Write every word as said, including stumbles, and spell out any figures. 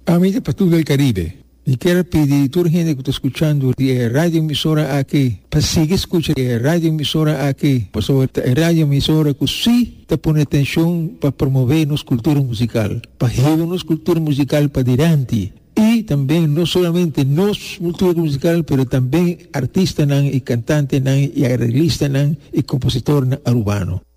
Amiga Pastor del Caribe, y quiero pedir a toda la gente que está escuchando la radio emisora aquí, para seguir escuchando la radio emisora aquí, por sobre la radio emisora que sí te pone atención para promover nuestra cultura musical, para llevar nuestra cultura musical para adelante. Y también no solamente nuestra cultura musical, pero también artistas y cantantes y arreglistas y compositores urbanos.